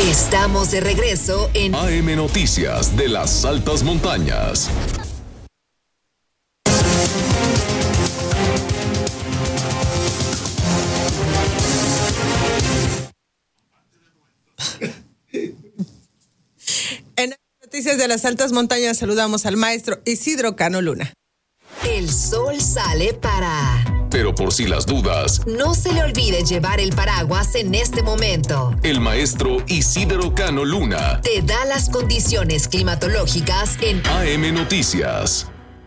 Estamos de regreso en AM Noticias de las Altas Montañas. En Noticias de las Altas Montañas saludamos al maestro Isidro Cano Luna. El sol sale para... Pero por si las dudas, no se le olvide llevar el paraguas en este momento. El maestro Isidro Cano Luna te da las condiciones climatológicas en AM Noticias.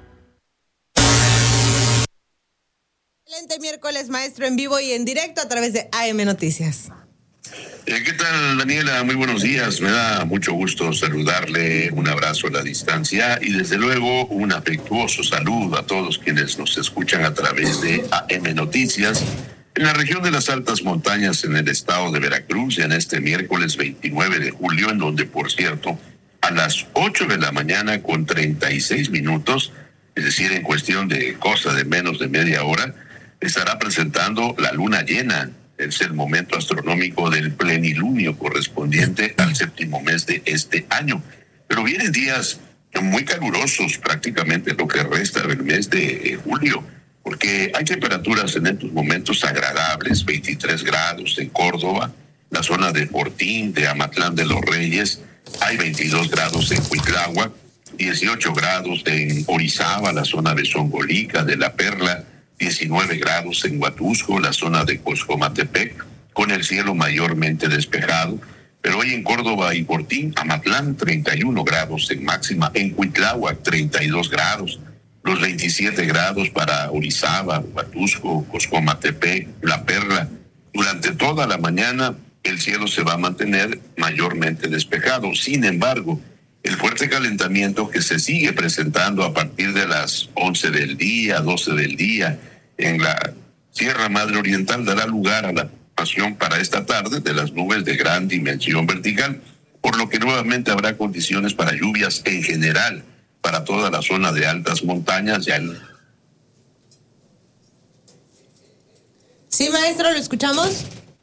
Excelente miércoles, maestro, en vivo y en directo a través de AM Noticias. ¿Qué tal, Daniela? Muy buenos días. Me da mucho gusto saludarle, un abrazo a la distancia y desde luego un afectuoso saludo a todos quienes nos escuchan a través de AM Noticias en la región de las Altas Montañas en el estado de Veracruz en este miércoles 29 de julio, en donde, por cierto, a las 8 de la mañana con 36 minutos, es decir, en cuestión de cosa de menos de media hora, estará presentando la luna llena. Es el momento astronómico del plenilunio correspondiente al séptimo mes de este año. Pero vienen días muy calurosos, prácticamente lo que resta del mes de julio, porque hay temperaturas en estos momentos agradables, 23 grados en Córdoba, la zona de Fortín, de Amatlán de los Reyes, hay 22 grados en Cuitláhuac, 18 grados en Orizaba, la zona de Zongolica, de La Perla, 19 grados en Huatusco, la zona de Coscomatepec, con el cielo mayormente despejado. Pero hoy en Córdoba y Fortín, Amatlán, 31 grados en máxima. En Cuitláhuac, 32 grados. Los 27 grados para Orizaba, Huatusco, Coscomatepec, La Perla. Durante toda la mañana, el cielo se va a mantener mayormente despejado. Sin embargo, el fuerte calentamiento que se sigue presentando a partir de las 11 del día, 12 del día, en la Sierra Madre Oriental dará lugar a la formación para esta tarde de las nubes de gran dimensión vertical, por lo que nuevamente habrá condiciones para lluvias en general para toda la zona de altas montañas. Sí, maestro, ¿lo escuchamos?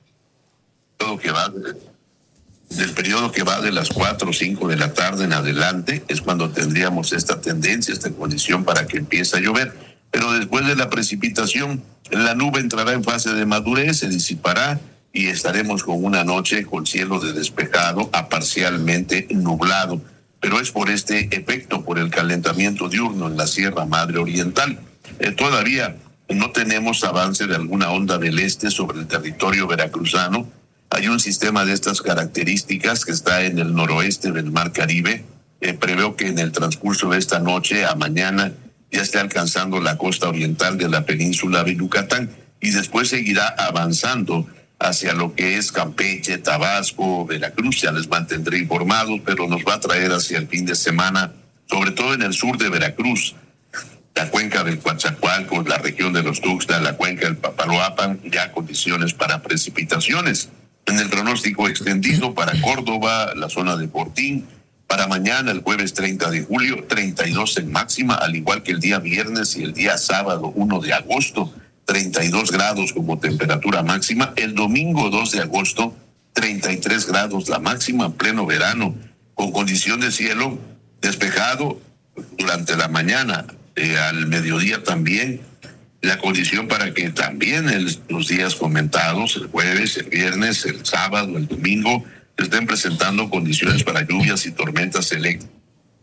Del periodo que va de las 4 o 5 de la tarde en adelante es cuando tendríamos esta tendencia, esta condición para que empiece a llover. Pero después de la precipitación, la nube entrará en fase de madurez, se disipará y estaremos con una noche con cielo de despejado a parcialmente nublado. Pero es por este efecto, por el calentamiento diurno en la Sierra Madre Oriental. Todavía no tenemos avance de alguna onda del este sobre el territorio veracruzano. Hay un sistema de estas características que está en el noroeste del Mar Caribe. Preveo que en el transcurso de esta noche a mañana ya esté alcanzando la costa oriental de la península de Yucatán y después seguirá avanzando hacia lo que es Campeche, Tabasco, Veracruz. Ya les mantendré informados, pero nos va a traer hacia el fin de semana, sobre todo en el sur de Veracruz, la cuenca del Coatzacoalcos, la región de los Tuxtla, la cuenca del Papaloapan, ya condiciones para precipitaciones. En el pronóstico extendido para Córdoba, la zona de Fortín, para mañana, el jueves 30 de julio, 32 en máxima, al igual que el día viernes y el día sábado 1 de agosto, 32 grados como temperatura máxima. El domingo 2 de agosto, 33 grados la máxima, en pleno verano, con condición de cielo despejado durante la mañana, al mediodía también. La condición para que también los días comentados, el jueves, el viernes, el sábado, el domingo, se estén presentando condiciones para lluvias y tormentas eléctricas.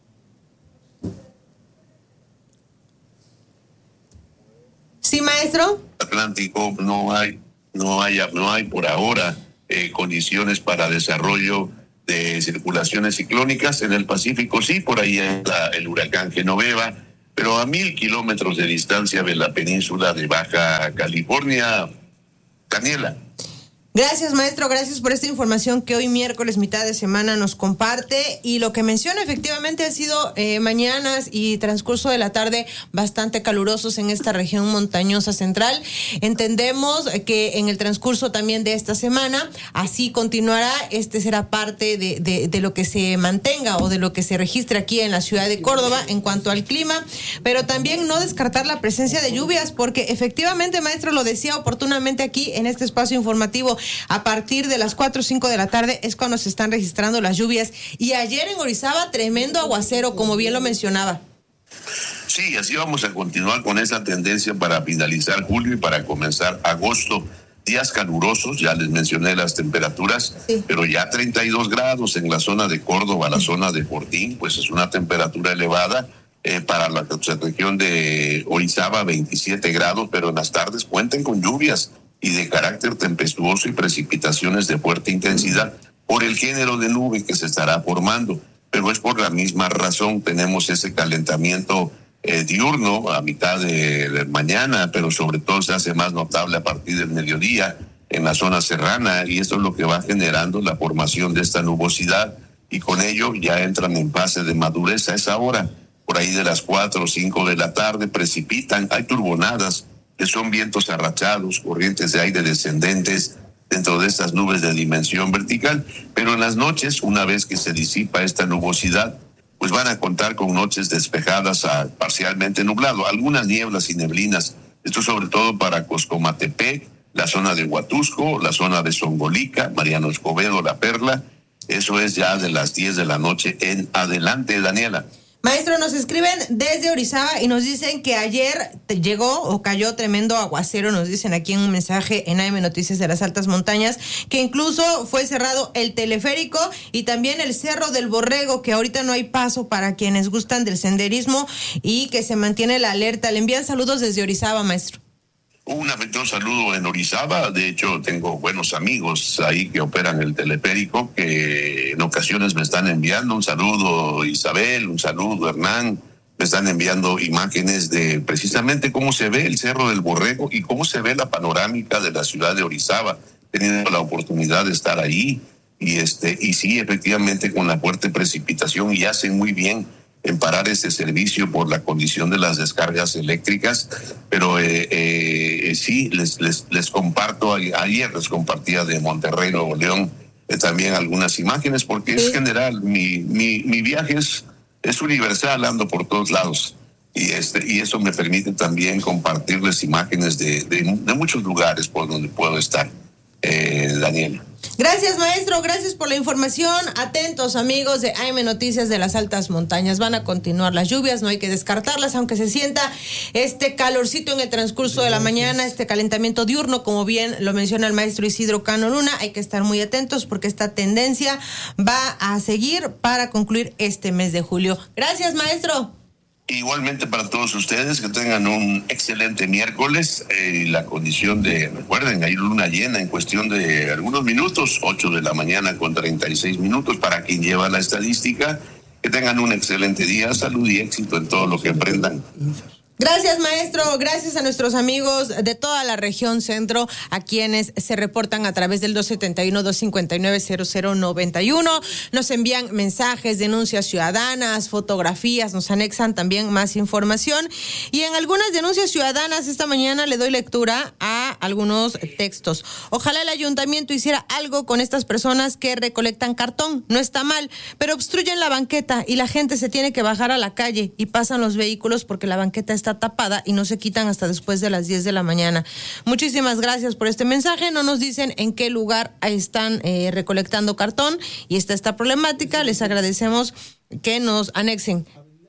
Sí, maestro. Atlántico no hay por ahora condiciones para desarrollo de circulaciones ciclónicas. En el Pacífico sí, por ahí está el huracán Genoveva, pero a 1,000 kilómetros de distancia de la península de Baja California. Daniela. Gracias, maestro, gracias por esta información que hoy miércoles, mitad de semana, nos comparte. Y lo que menciona, efectivamente, ha sido mañanas y transcurso de la tarde bastante calurosos en esta región montañosa central. Entendemos que en el transcurso también de esta semana así continuará. Este será parte de lo que se mantenga o de lo que se registre aquí en la ciudad de Córdoba en cuanto al clima, pero también no descartar la presencia de lluvias, porque efectivamente, maestro, lo decía oportunamente aquí en este espacio informativo a partir de las 4 o 5 de la tarde es cuando se están registrando las lluvias. Y ayer en Orizaba, tremendo aguacero, como bien lo mencionaba. Sí, así vamos a continuar con esa tendencia para finalizar julio y para comenzar agosto. Días calurosos, ya les mencioné las temperaturas, sí, pero ya 32 grados en la zona de Córdoba, la zona de Fortín, pues es una temperatura elevada. Para la región de Orizaba, 27 grados, pero en las tardes cuenten con lluvias y de carácter tempestuoso y precipitaciones de fuerte intensidad por el género de nube que se estará formando. Pero es por la misma razón, tenemos ese calentamiento diurno a mitad de mañana, pero sobre todo se hace más notable a partir del mediodía en la zona serrana, y esto es lo que va generando la formación de esta nubosidad, y con ello ya entran en fase de madurez a esa hora. Por ahí de las 4 o 5 de la tarde precipitan, hay turbonadas, que son vientos arrachados, corrientes de aire descendentes dentro de estas nubes de dimensión vertical, pero en las noches, una vez que se disipa esta nubosidad, pues van a contar con noches despejadas a parcialmente nublado, algunas nieblas y neblinas, esto sobre todo para Coscomatepec, la zona de Huatusco, la zona de Zongolica, Mariano Escobedo, La Perla. Eso es ya de las 10 de la noche en adelante, Daniela. Maestro, nos escriben desde Orizaba y nos dicen que ayer llegó o cayó tremendo aguacero, nos dicen aquí en un mensaje en AM Noticias de las Altas Montañas, que incluso fue cerrado el teleférico y también el Cerro del Borrego, que ahorita no hay paso para quienes gustan del senderismo y que se mantiene la alerta. Le envían saludos desde Orizaba, maestro. Un afectuoso saludo en Orizaba. De hecho, tengo buenos amigos ahí que operan el teleférico que en ocasiones me están enviando un saludo, Isabel, un saludo, Hernán. Me están enviando imágenes de precisamente cómo se ve el Cerro del Borrego y cómo se ve la panorámica de la ciudad de Orizaba. He tenido la oportunidad de estar ahí y sí, efectivamente, con la fuerte precipitación, y hacen muy bien en parar este servicio por la condición de las descargas eléctricas, pero sí, les comparto, ayer les compartía de Monterrey, Nuevo León, también algunas imágenes, porque es general, mi viaje es universal, ando por todos lados, y eso me permite también compartirles imágenes de muchos lugares por donde puedo estar, Daniela. Gracias, maestro, gracias por la información. Atentos, amigos de AM Noticias de las Altas Montañas. Van a continuar las lluvias, no hay que descartarlas, aunque se sienta este calorcito en el transcurso de la mañana, este calentamiento diurno, como bien lo menciona el maestro Isidro Cano Luna. Hay que estar muy atentos porque esta tendencia va a seguir para concluir este mes de julio. Gracias, maestro. Igualmente para todos ustedes, que tengan un excelente miércoles. La condición recuerden, hay luna llena en cuestión de algunos minutos, 8 de la mañana con 36 minutos, para quien lleva la estadística. Que tengan un excelente día, salud y éxito en todo lo que emprendan. Gracias, maestro. Gracias a nuestros amigos de toda la región centro, a quienes se reportan a través del 271-259-0091. Nos envían mensajes, denuncias ciudadanas, fotografías, nos anexan también más información. Y en algunas denuncias ciudadanas esta mañana le doy lectura a algunos textos. Ojalá el ayuntamiento hiciera algo con estas personas que recolectan cartón. No está mal, pero obstruyen la banqueta y la gente se tiene que bajar a la calle y pasan los vehículos porque la banqueta está tapada y no se quitan hasta después de las 10 de la mañana. Muchísimas gracias por este mensaje. No nos dicen en qué lugar están recolectando cartón y está esta problemática. Les agradecemos que nos anexen.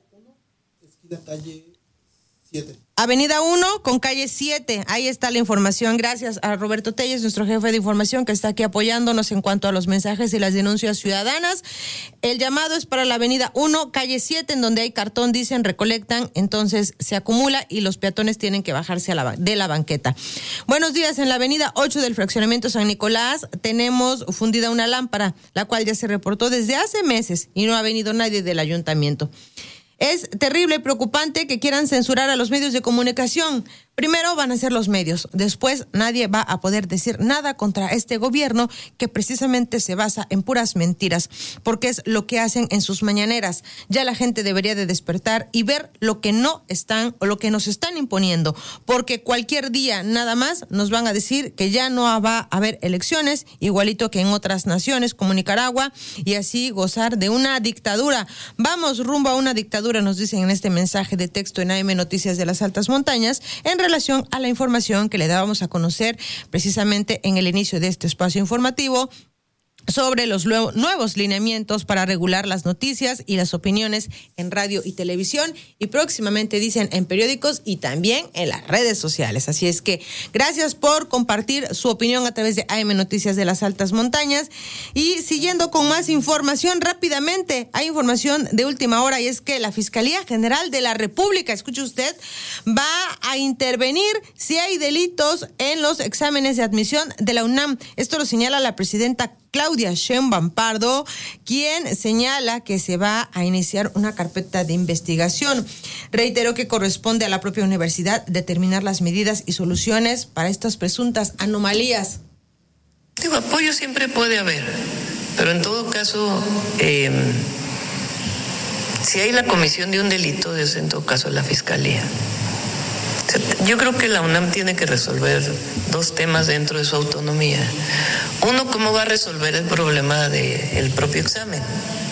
Avenida 1 con calle 7. Ahí está la información. Gracias a Roberto Telles, nuestro jefe de información, que está aquí apoyándonos en cuanto a los mensajes y las denuncias ciudadanas. El llamado es para la Avenida 1, calle 7, en donde hay cartón, dicen, recolectan, entonces se acumula y los peatones tienen que bajarse de la banqueta. Buenos días. En la Avenida 8 del fraccionamiento San Nicolás tenemos fundida una lámpara, la cual ya se reportó desde hace meses y no ha venido nadie del ayuntamiento. Es terrible y preocupante que quieran censurar a los medios de comunicación. Primero van a ser los medios, después nadie va a poder decir nada contra este gobierno que precisamente se basa en puras mentiras, porque es lo que hacen en sus mañaneras. Ya la gente debería de despertar y ver lo que no están o lo que nos están imponiendo, porque cualquier día nada más nos van a decir que ya no va a haber elecciones, igualito que en otras naciones como Nicaragua, y así gozar de una dictadura. Vamos rumbo a una dictadura, nos dicen en este mensaje de texto en AM Noticias de las Altas Montañas, en relación relación a la información que le dábamos a conocer precisamente en el inicio de este espacio informativo sobre los nuevos lineamientos para regular las noticias y las opiniones en radio y televisión, y próximamente dicen en periódicos y también en las redes sociales. Así es que gracias por compartir su opinión a través de AM Noticias de las Altas Montañas. Y siguiendo con más información rápidamente, hay información de última hora, y es que la Fiscalía General de la República, escuche usted, va a intervenir si hay delitos en los exámenes de admisión de la UNAM. Esto lo señala la presidenta Claudia Sheinbaum Pardo, quien señala que se va a iniciar una carpeta de investigación. Reiteró que corresponde a la propia universidad determinar las medidas y soluciones para estas presuntas anomalías. Digo, apoyo siempre puede haber, pero en todo caso, si hay la comisión de un delito, es en todo caso la Fiscalía. Yo creo que la UNAM tiene que resolver dos temas dentro de su autonomía. Uno, cómo va a resolver el problema del propio examen.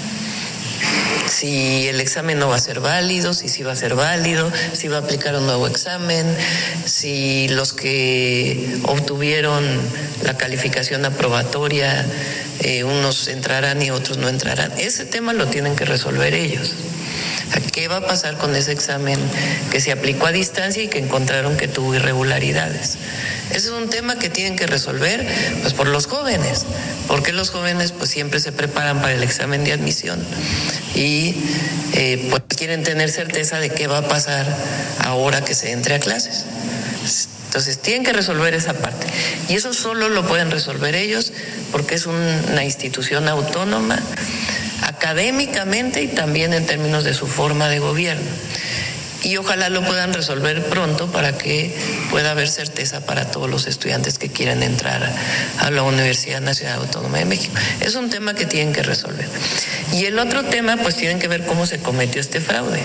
Si el examen no va a ser válido, si sí va a ser válido, si va a aplicar un nuevo examen, si los que obtuvieron la calificación aprobatoria, unos entrarán y otros no entrarán. Ese tema lo tienen que resolver ellos. ¿Qué va a pasar con ese examen que se aplicó a distancia y que encontraron que tuvo irregularidades? Ese es un tema que tienen que resolver pues por los jóvenes, porque los jóvenes pues siempre se preparan para el examen de admisión y pues quieren tener certeza de qué va a pasar ahora que se entre a clases. Entonces tienen que resolver esa parte, y eso solo lo pueden resolver ellos porque es una institución autónoma académicamente y también en términos de su forma de gobierno. Y ojalá lo puedan resolver pronto para que pueda haber certeza para todos los estudiantes que quieran entrar a la Universidad Nacional Autónoma de México. Es un tema que tienen que resolver. Y el otro tema, pues tienen que ver cómo se cometió este fraude.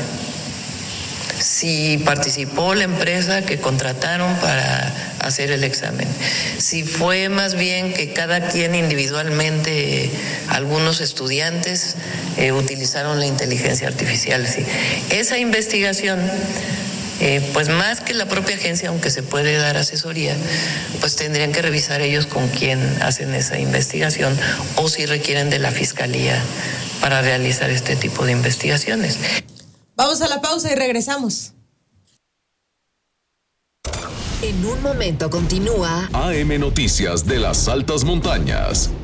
Si participó la empresa que contrataron para hacer el examen, si fue más bien que cada quien individualmente, algunos estudiantes utilizaron la inteligencia artificial. Sí. Esa investigación, pues más que la propia agencia, aunque se puede dar asesoría, pues tendrían que revisar ellos con quién hacen esa investigación o si requieren de la Fiscalía para realizar este tipo de investigaciones. Vamos a la pausa y regresamos. En un momento continúa AM Noticias de las Altas Montañas.